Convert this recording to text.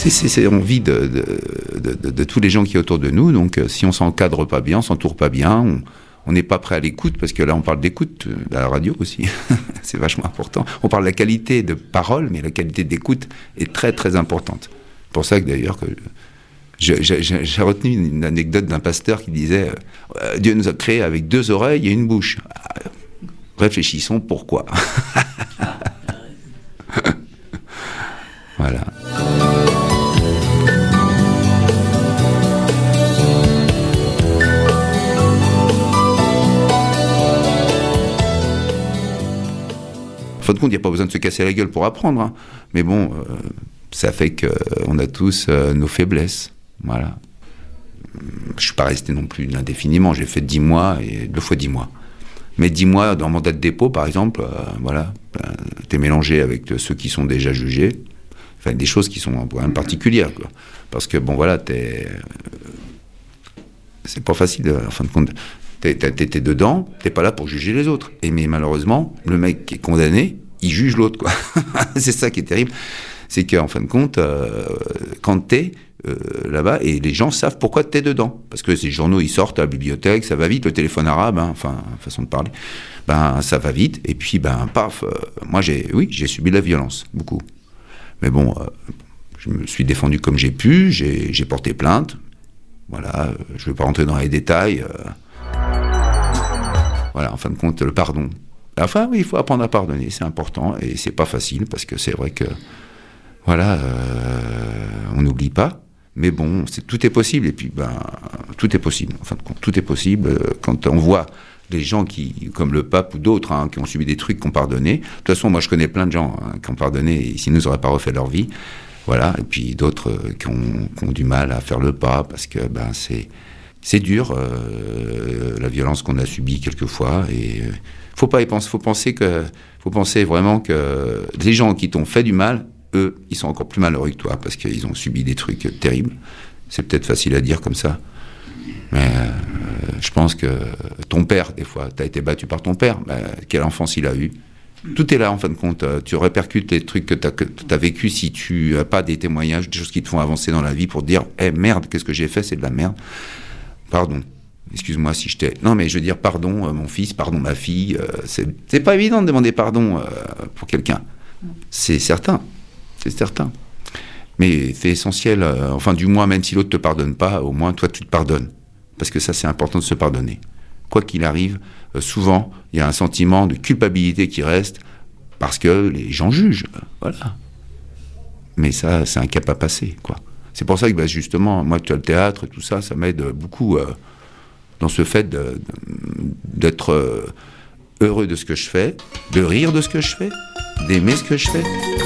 On vit de tous les gens qui sont autour de nous, donc si on s'encadre pas bien, on s'entoure pas bien, on n'est pas prêt à l'écoute, parce que là on parle d'écoute à la radio aussi, c'est vachement important. On parle de la qualité de parole, mais la qualité d'écoute est très très importante. C'est pour ça que d'ailleurs que j'ai retenu une anecdote d'un pasteur qui disait Dieu nous a créés avec 2 oreilles et une bouche. Réfléchissons pourquoi. Voilà. En fin de compte, il n'y a pas besoin de se casser la gueule pour apprendre, hein. Mais bon, ça fait qu'on a tous nos faiblesses. Voilà. Je ne suis pas resté non plus indéfiniment. J'ai fait 10 mois et 2 fois 10 mois. Mais 10 mois dans mandat de dépôt, par exemple, voilà, t'es mélangé avec ceux qui sont déjà jugés. Enfin, des choses qui sont quand même particulières, quoi. Parce que, bon, voilà, c'est pas facile, en fin de compte. T'es dedans, t'es pas là pour juger les autres. Mais malheureusement, le mec qui est condamné, il juge l'autre, quoi. C'est ça qui est terrible. C'est qu'en fin de compte, quand t'es là-bas, et les gens savent pourquoi t'es dedans. Parce que ces journaux, ils sortent à la bibliothèque, ça va vite, le téléphone arabe, hein, enfin, façon de parler, ça va vite, et puis, paf, moi, j'ai subi de la violence, beaucoup. Mais bon, je me suis défendu comme j'ai pu, j'ai porté plainte, voilà, je ne vais pas rentrer dans les détails, voilà, en fin de compte, le pardon. Enfin, oui, il faut apprendre à pardonner, c'est important, et c'est pas facile, parce que c'est vrai que, voilà, on n'oublie pas, mais bon, tout est possible, et puis, tout est possible, en fin de compte, tout est possible, quand on voit des gens comme le pape ou d'autres, hein, qui ont subi des trucs, qui ont pardonné. De toute façon, moi, je connais plein de gens qui ont pardonné, et sinon, ils n'auraient pas refait leur vie, voilà, et puis d'autres qui ont du mal à faire le pas, parce que, c'est dur, la violence qu'on a subie quelquefois, et faut pas y penser, faut penser vraiment que les gens qui t'ont fait du mal, eux, ils sont encore plus malheureux que toi, parce qu'ils ont subi des trucs terribles. C'est peut-être facile à dire comme ça, mais je pense que ton père, des fois, t'as été battu par ton père, quelle enfance il a eu. Tout est là, en fin de compte. Tu répercutes les trucs que t'as vécu si tu n'as pas des témoignages, des choses qui te font avancer dans la vie pour te dire « merde, qu'est-ce que j'ai fait, c'est de la merde. Pardon. Excuse-moi si je t'ai... » Non, mais je veux dire, pardon, mon fils, pardon, ma fille. C'est pas évident de demander pardon pour quelqu'un. C'est certain. C'est certain. Mais c'est essentiel, enfin, du moins, même si l'autre te pardonne pas, au moins, toi, tu te pardonnes. Parce que ça, c'est important de se pardonner. Quoi qu'il arrive, souvent, il y a un sentiment de culpabilité qui reste parce que les gens jugent. Voilà. Mais ça, c'est un cap à passer, quoi. C'est pour ça que, justement, moi, tu as le théâtre, tout ça, ça m'aide beaucoup dans ce fait d'être heureux de ce que je fais, de rire de ce que je fais, d'aimer ce que je fais.